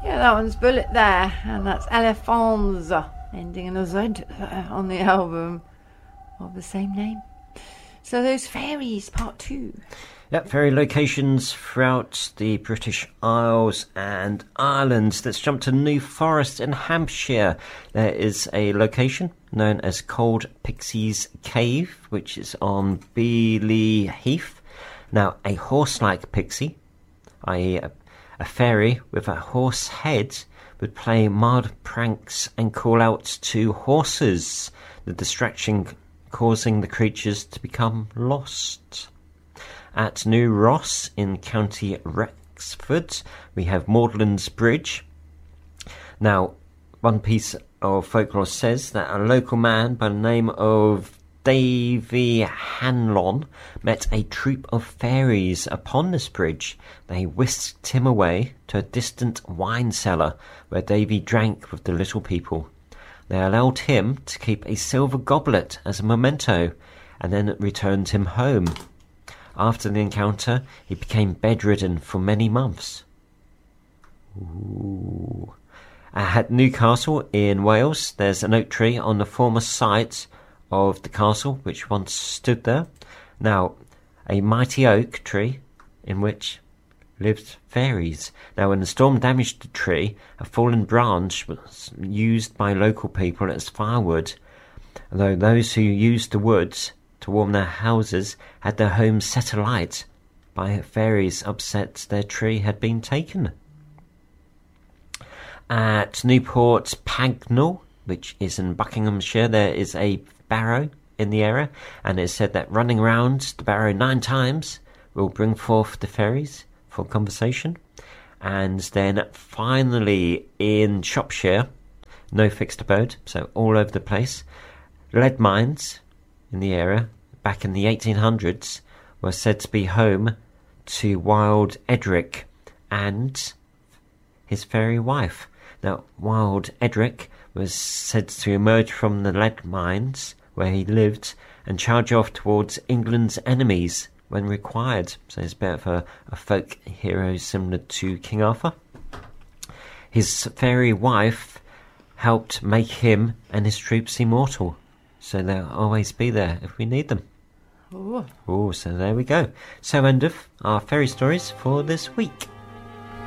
Yeah, that one's Bullet there, and that's Elephants, ending in a Z on the album of the same name. So those fairies, part 2. Yep, fairy locations throughout the British Isles and Ireland. Let's jump to New Forest in Hampshire. There is a location known as Cold Pixie's Cave, which is on Beely Heath. Now, a horse-like pixie, i.e. a fairy with a horse head, would play mild pranks and call out to horses, the distraction causing the creatures to become lost. At New Ross in County Wexford, we have Magdalens Bridge. Now, one piece of folklore says that a local man by the name of Davy Hanlon met a troop of fairies upon this bridge. They whisked him away to a distant wine cellar where Davy drank with the little people. They allowed him to keep a silver goblet as a memento and then returned him home. After the encounter, he became bedridden for many months. Ooh. At Newcastle in Wales, there's an oak tree on the former site of the castle which once stood there. Now, a mighty oak tree in which lived fairies. Now, when the storm damaged the tree, a fallen branch was used by local people as firewood, although those who used the woods to warm their houses had their homes set alight by fairies upset their tree had been taken. At Newport Pagnell, which is in Buckinghamshire, there is a barrow in the area, and it's said that running around the barrow 9 times will bring forth the fairies for conversation. And then finally in Shropshire, no fixed abode, so all over the place, lead mines in the area back in the 1800s were said to be home to Wild Edric and his fairy wife. Now, Wild Edric was said to emerge from the lead mines where he lived and charge off towards England's enemies when required. So he's a bit of a folk hero similar to King Arthur. His fairy wife helped make him and his troops immortal, so they'll always be there if we need them. Oh, so there we go. So end of our fairy stories for this week.